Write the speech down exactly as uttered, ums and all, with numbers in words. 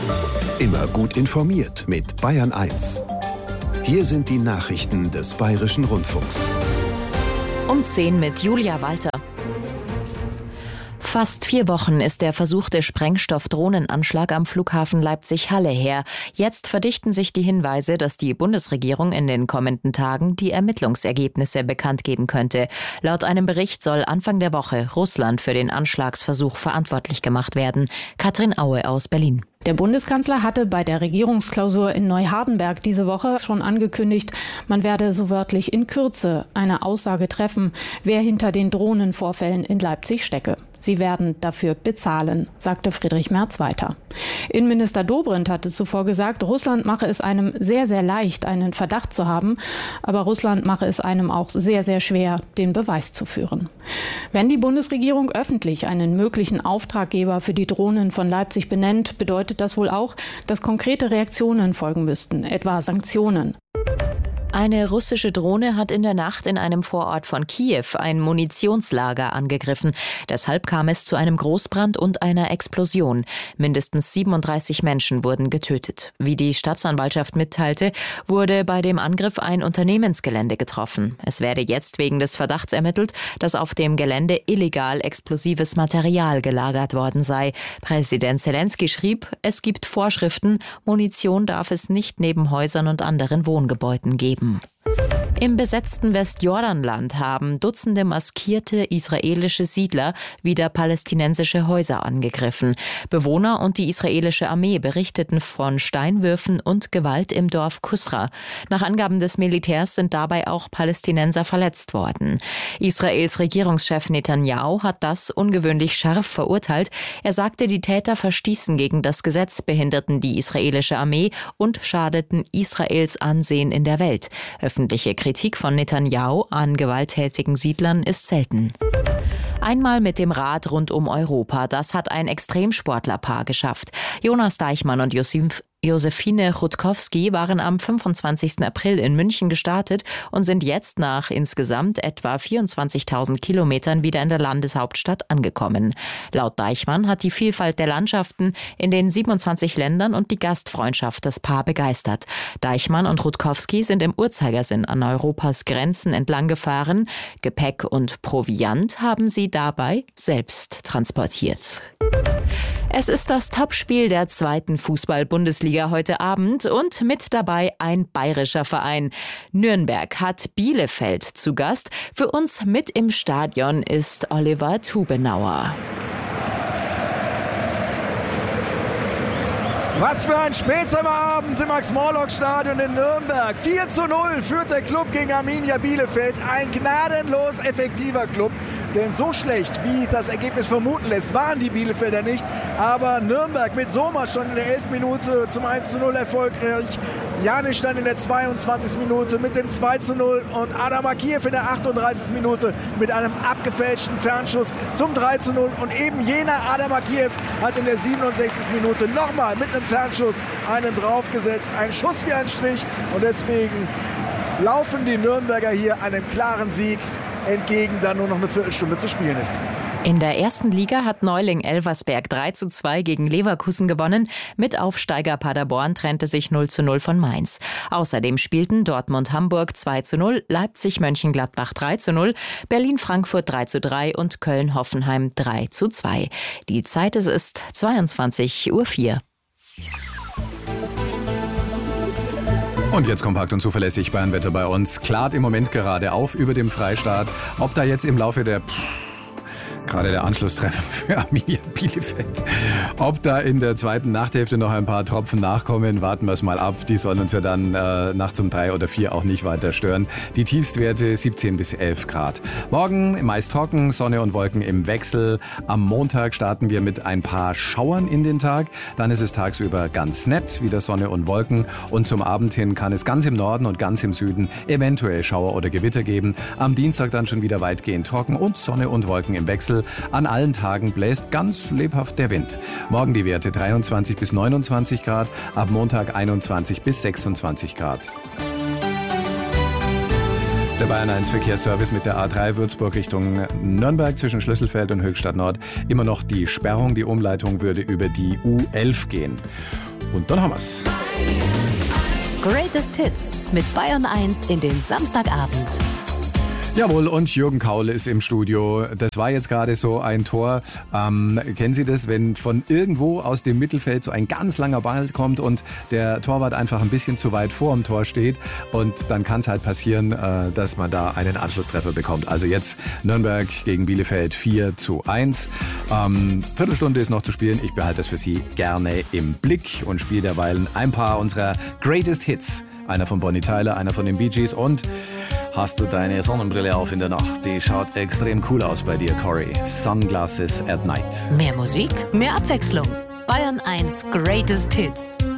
Immer gut informiert mit Bayern eins. Hier sind die Nachrichten des Bayerischen Rundfunks. Um zehn mit Julia Walter. Fast vier Wochen ist der versuchte Sprengstoff-Drohnenanschlag am Flughafen Leipzig-Halle her. Jetzt verdichten sich die Hinweise, dass die Bundesregierung in den kommenden Tagen die Ermittlungsergebnisse bekannt geben könnte. Laut einem Bericht soll Anfang der Woche Russland für den Anschlagsversuch verantwortlich gemacht werden. Katrin Aue aus Berlin. Der Bundeskanzler hatte bei der Regierungsklausur in Neuhardenberg diese Woche schon angekündigt, man werde so wörtlich in Kürze eine Aussage treffen, wer hinter den Drohnenvorfällen in Leipzig stecke. Sie werden dafür bezahlen, sagte Friedrich Merz weiter. Innenminister Dobrindt hatte zuvor gesagt, Russland mache es einem sehr, sehr leicht, einen Verdacht zu haben. Aber Russland mache es einem auch sehr, sehr schwer, den Beweis zu führen. Wenn die Bundesregierung öffentlich einen möglichen Auftraggeber für die Drohnen von Leipzig benennt, bedeutet das wohl auch, dass konkrete Reaktionen folgen müssten, etwa Sanktionen. Eine russische Drohne hat in der Nacht in einem Vorort von Kiew ein Munitionslager angegriffen. Deshalb kam es zu einem Großbrand und einer Explosion. Mindestens siebenunddreißig Menschen wurden getötet. Wie die Staatsanwaltschaft mitteilte, wurde bei dem Angriff ein Unternehmensgelände getroffen. Es werde jetzt wegen des Verdachts ermittelt, dass auf dem Gelände illegal explosives Material gelagert worden sei. Präsident Zelensky schrieb, es gibt Vorschriften, Munition darf es nicht neben Häusern und anderen Wohngebäuden geben. Im besetzten Westjordanland haben Dutzende maskierte israelische Siedler wieder palästinensische Häuser angegriffen. Bewohner und die israelische Armee berichteten von Steinwürfen und Gewalt im Dorf Kusra. Nach Angaben des Militärs sind dabei auch Palästinenser verletzt worden. Israels Regierungschef Netanyahu hat das ungewöhnlich scharf verurteilt. Er sagte, die Täter verstießen gegen das Gesetz, behinderten die israelische Armee und schadeten Israels Ansehen in der Welt. Öffentliche Kritik von Netanyahu an gewalttätigen Siedlern ist selten. Einmal mit dem Rad rund um Europa, das hat ein Extremsportlerpaar geschafft. Jonas Deichmann und Josef Josephine Rutkowski waren am fünfundzwanzigsten April in München gestartet und sind jetzt nach insgesamt etwa vierundzwanzigtausend Kilometern wieder in der Landeshauptstadt angekommen. Laut Deichmann hat die Vielfalt der Landschaften in den siebenundzwanzig Ländern und die Gastfreundschaft das Paar begeistert. Deichmann und Rutkowski sind im Uhrzeigersinn an Europas Grenzen entlang gefahren. Gepäck und Proviant haben sie dabei selbst transportiert. Es ist das Topspiel der zweiten Fußball-Bundesliga heute Abend und mit dabei ein bayerischer Verein. Nürnberg hat Bielefeld zu Gast. Für uns mit im Stadion ist Oliver Tubenauer. Was für ein Spätsommerabend im Max-Morlock-Stadion in Nürnberg. vier zu null führt der Club gegen Arminia Bielefeld. Ein gnadenlos effektiver Club. Denn so schlecht, wie das Ergebnis vermuten lässt, waren die Bielefelder nicht. Aber Nürnberg mit Sommer schon in der elften Minute zum eins zu null erfolgreich. Janisch dann in der zweiundzwanzigsten Minute mit dem zwei zu null. Und Adam Akiev in der achtunddreißigsten Minute mit einem abgefälschten Fernschuss zum drei zu null. Und eben jener Adam Akiev hat in der siebenundsechzigsten Minute nochmal mit einem Fernschuss einen draufgesetzt. Ein Schuss wie ein Strich. Und deswegen laufen die Nürnberger hier einem klaren Sieg entgegen, da nur noch eine Viertelstunde zu spielen ist. In der ersten Liga hat Neuling Elversberg drei zu zwei gegen Leverkusen gewonnen. Mit Aufsteiger Paderborn trennte sich null zu null von Mainz. Außerdem spielten Dortmund-Hamburg zwei zu null, Leipzig-Mönchengladbach drei zu null, Berlin-Frankfurt drei zu drei und Köln-Hoffenheim drei zu zwei. Die Zeit ist zweiundzwanzig Uhr vier. Und jetzt kompakt und zuverlässig Bayernwetter bei uns. Klart im Moment gerade auf über dem Freistaat. Ob da jetzt im Laufe der... Pff, gerade der Anschlusstreffer für Arminia Bielefeld. Ob da in der zweiten Nachthälfte noch ein paar Tropfen nachkommen, warten wir es mal ab. Die sollen uns ja dann äh, nachts um drei oder vier auch nicht weiter stören. Die Tiefstwerte siebzehn bis elf Grad. Morgen meist trocken, Sonne und Wolken im Wechsel. Am Montag starten wir mit ein paar Schauern in den Tag. Dann ist es tagsüber ganz nett, wieder Sonne und Wolken. Und zum Abend hin kann es ganz im Norden und ganz im Süden eventuell Schauer oder Gewitter geben. Am Dienstag dann schon wieder weitgehend trocken und Sonne und Wolken im Wechsel. An allen Tagen bläst ganz lebhaft der Wind. Morgen die Werte dreiundzwanzig bis neunundzwanzig Grad, ab Montag einundzwanzig bis sechsundzwanzig Grad. Der Bayern eins Verkehrsservice mit der A drei Würzburg Richtung Nürnberg zwischen Schlüsselfeld und Höchstadt Nord. Immer noch die Sperrung, die Umleitung würde über die U elf gehen. Und dann haben wir's. Greatest Hits mit Bayern eins in den Samstagabend. Jawohl, und Jürgen Kaul ist im Studio. Das war jetzt gerade so ein Tor. Ähm, kennen Sie das, wenn von irgendwo aus dem Mittelfeld so ein ganz langer Ball kommt und der Torwart einfach ein bisschen zu weit vor dem Tor steht und dann kann es halt passieren, äh, dass man da einen Anschlusstreffer bekommt. Also jetzt Nürnberg gegen Bielefeld vier zu eins. Ähm, Viertelstunde ist noch zu spielen. Ich behalte das für Sie gerne im Blick und spiele derweilen ein paar unserer Greatest Hits. Einer von Bonnie Tyler, einer von den Bee Gees und hast du deine Sonnenbrille auf in der Nacht? Die schaut extrem cool aus bei dir, Corey. Sunglasses at Night. Mehr Musik, mehr Abwechslung. Bayern eins Greatest Hits.